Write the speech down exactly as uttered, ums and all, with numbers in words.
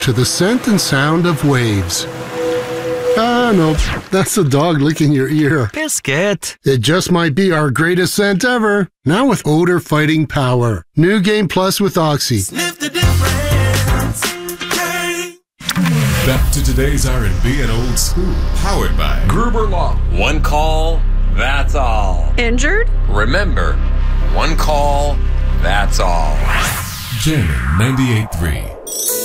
to the scent and sound of waves. Ah, no, that's the dog licking your ear. Biscuit. It just might be our greatest scent ever. Now with odor fighting power. New Game Plus with Oxy. Sniff the difference. Hey. Back to today's R and B and old school. Powered by Gruber Law. One call, that's all. Injured? Remember, one call, that's all. Jamming ninety-eight point three.